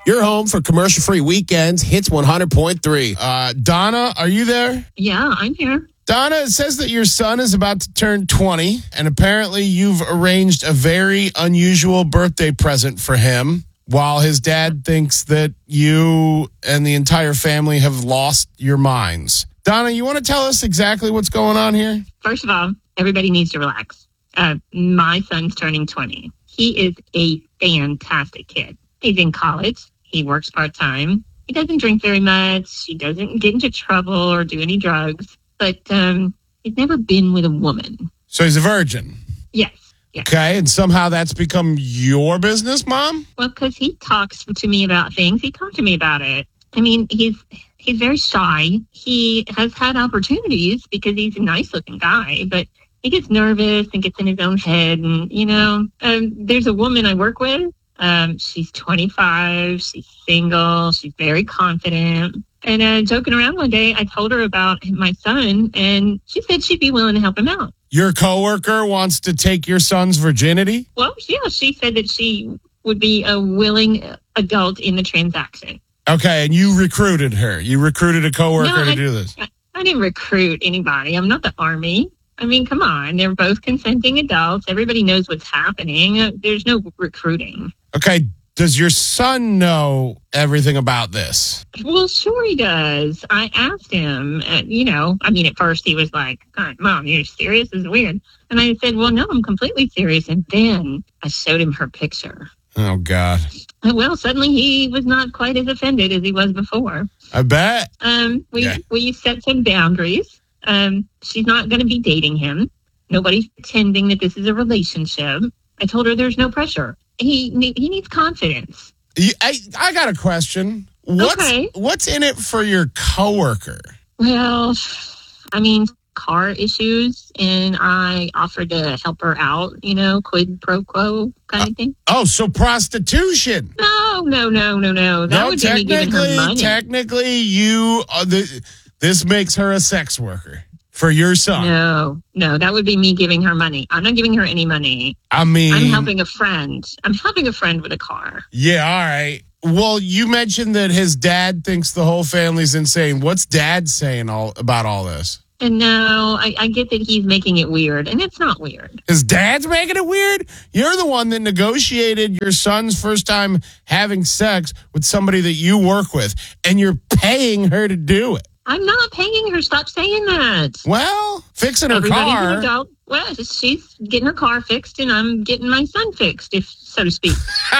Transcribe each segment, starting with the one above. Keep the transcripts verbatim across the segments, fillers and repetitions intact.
You're home for commercial-free weekends, Hits one hundred point three. Uh, Donna, are you there? Yeah, I'm here. Donna, it says that your son is about to turn twenty, and apparently you've arranged a very unusual birthday present for him, while his dad thinks that you and the entire family have lost your minds. Donna, you want to tell us exactly what's going on here? First of all, everybody needs to relax. Uh, my son's turning twenty. He is a fantastic kid. He's in college. He works part-time. He doesn't drink very much. He doesn't get into trouble or do any drugs. But um, he's never been with a woman. So he's a virgin? Yes. yes. Okay, and somehow that's become your business, Mom? Well, because he talks to me about things. He talked to me about it. I mean, he's he's very shy. He has had opportunities because he's a nice-looking guy, but he gets nervous and gets in his own head. And, you know, um, there's a woman I work with. Um, she's twenty-five. She's single. She's very confident. And uh, joking around one day, I told her about my son, and she said she'd be willing to help him out. Your coworker wants to take your son's virginity? Well, yeah, she said that she would be a willing adult in the transaction. Okay, and you recruited her. You recruited a coworker no, to I, do this. I, I didn't recruit anybody. I'm not the Army. I mean, come on. They're both consenting adults. Everybody knows what's happening. There's no recruiting. Okay, does your son know everything about this? Well, sure he does. I asked him, uh, you know, I mean, at first he was like, God, Mom, you're serious? This is weird. And I said, well, no, I'm completely serious. And then I showed him her picture. Oh, God. Well, suddenly he was not quite as offended as he was before. I bet. Um, we, yeah. we set some boundaries. Um, she's not going to be dating him. Nobody's pretending that this is a relationship. I told her there's no pressure. He he needs confidence. I, I got a question. What's, okay. What's in it for your coworker? Well, I mean, car issues, and I offered to help her out, you know, quid pro quo kind uh, of thing. Oh, so prostitution. No, no, no, no, no. That no, would be me giving her money. Technically, you are the, this makes her a sex worker. For your son? No, no, that would be me giving her money. I'm not giving her any money. I mean... I'm helping a friend. I'm helping a friend with a car. Yeah, all right. Well, you mentioned that his dad thinks the whole family's insane. What's dad saying all about all this? And no, I, I get that he's making it weird, and it's not weird. His dad's making it weird? You're the one that negotiated your son's first time having sex with somebody that you work with, and you're paying her to do it. I'm not paying her. Stop saying that. Well, fixing her Everybody's car. An adult. Well, she's getting her car fixed, and I'm getting my son fixed, if so to speak.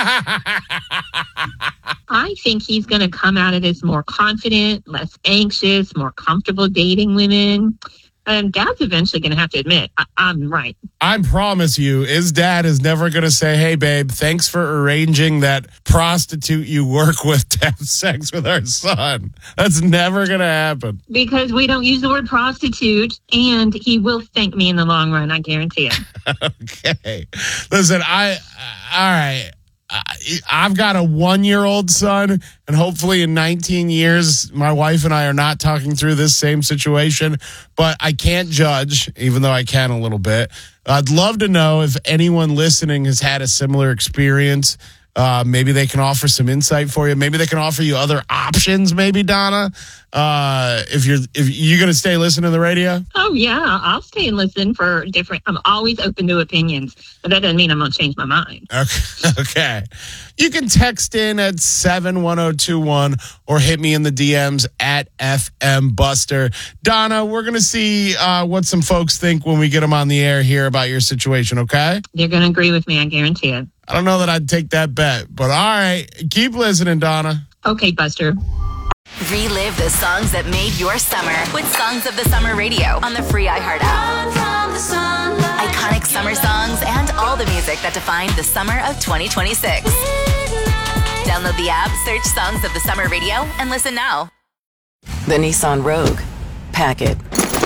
I think he's going to come out of this more confident, less anxious, more comfortable dating women. And Dad's eventually going to have to admit, I- I'm right. I promise you, his dad is never going to say, hey, babe, thanks for arranging that prostitute you work with to have sex with our son. That's never going to happen. Because we don't use the word prostitute, and he will thank me in the long run, I guarantee it. Okay. Listen, I, all right. I've got a one-year-old son, and hopefully in nineteen years, my wife and I are not talking through this same situation, but I can't judge, even though I can a little bit. I'd love to know if anyone listening has had a similar experience. Uh, maybe they can offer some insight for you. Maybe they can offer you other options, maybe, Donna. Uh, if you're if you're going to stay listening to the radio? Oh, yeah. I'll stay and listen for different. I'm always open to opinions, but that doesn't mean I'm going to change my mind. Okay. okay. You can text in at seven one zero two one or hit me in the D Ms at F M Buster. Donna, we're going to see uh, what some folks think when we get them on the air here about your situation, okay? They're going to agree with me, I guarantee it. I don't know that I'd take that bet, but all right. Keep listening, Donna. Okay, Buster. Relive the songs that made your summer with Songs of the Summer Radio on the free iHeart app. Iconic summer songs and all the music that defined the summer of twenty twenty-six. Download the app, search Songs of the Summer Radio, and listen now. The Nissan Rogue. Pack it.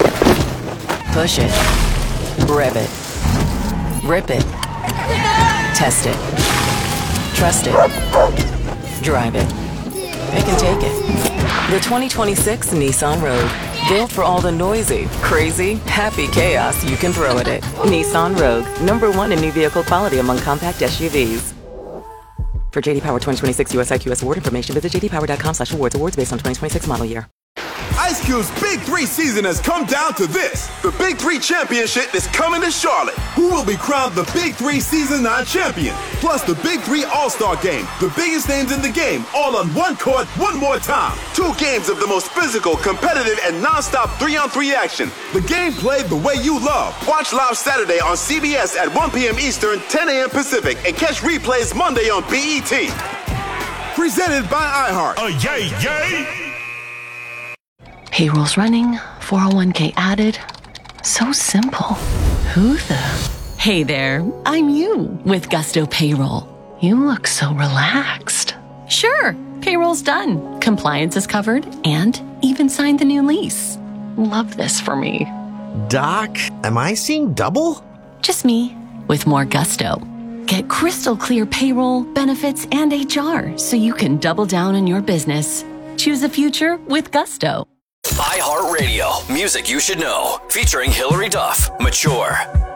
Push it. Rev it. Rip it. Test it. Trust it. Drive it. It can take it. The twenty twenty-six Nissan Rogue. Built for all the noisy, crazy, happy chaos you can throw at it. Nissan Rogue. Number one in new vehicle quality among compact S U Vs. For J D Power twenty twenty-six U S I Q S award information, visit j d power dot com slash awards. Awards based on twenty twenty-six model year. Ice Cube's Big Three season has come down to this. The Big Three Championship is coming to Charlotte. Who will be crowned the Big Three Season nine champion? Plus the Big Three All-Star Game. The biggest names in the game, all on one court, one more time. Two games of the most physical, competitive, and non-stop three-on-three action. The game played the way you love. Watch live Saturday on C B S at one p.m. Eastern, ten a.m. Pacific, and catch replays Monday on B E T. Presented by iHeart. Oh, yay, yay! Payroll's running, four oh one k added. So simple. Who the? Hey there, I'm you with Gusto Payroll. You look so relaxed. Sure, payroll's done. Compliance is covered and even signed the new lease. Love this for me. Doc, am I seeing double? Just me with more gusto. Get crystal clear payroll, benefits, and H R so you can double down in your business. Choose a future with Gusto. iHeartRadio, music you should know, featuring Hillary Duff, Mature.